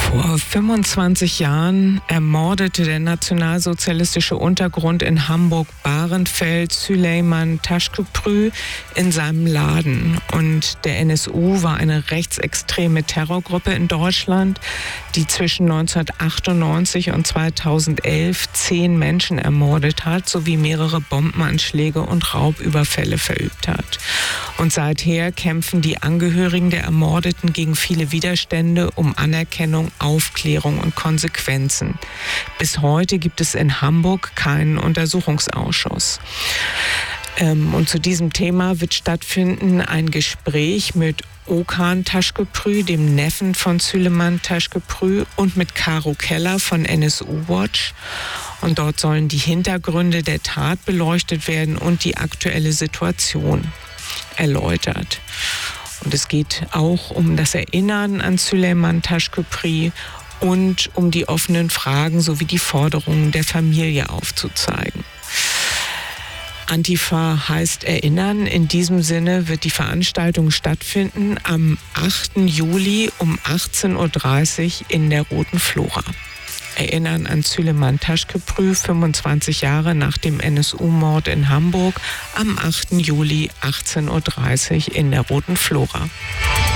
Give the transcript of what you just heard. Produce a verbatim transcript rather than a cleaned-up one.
Vor fünfundzwanzig Jahren ermordete der nationalsozialistische Untergrund in Hamburg-Bahrenfeld Süleyman Taşköprü in seinem Laden. Und der N S U war eine rechtsextreme Terrorgruppe in Deutschland, die zwischen neunzehnhundertachtundneunzig und zweitausendelf zehn Menschen ermordet hat, sowie mehrere Bombenanschläge und Raubüberfälle verübt hat. Und seither kämpfen die Angehörigen der Ermordeten gegen viele Widerstände um Anerkennung, Aufklärung und Konsequenzen. Bis heute gibt es in Hamburg keinen Untersuchungsausschuss. Ähm, und zu diesem Thema wird stattfinden ein Gespräch mit Okan Taşköprü, dem Neffen von Süleyman Taşköprü, und mit Caro Keller von N S U Watch. Und dort sollen die Hintergründe der Tat beleuchtet werden und die aktuelle Situation erläutert. Und es geht auch um das Erinnern an Süleyman Taşköprü und um die offenen Fragen sowie die Forderungen der Familie aufzuzeigen. Antifa heißt Erinnern. In diesem Sinne wird die Veranstaltung stattfinden am achten Juli um achtzehn Uhr dreißig in der Roten Flora. Erinnern an Süleyman Taşköprü, fünfundzwanzig Jahre nach dem N S U-Mord in Hamburg, am achten Juli achtzehn Uhr dreißig in der Roten Flora.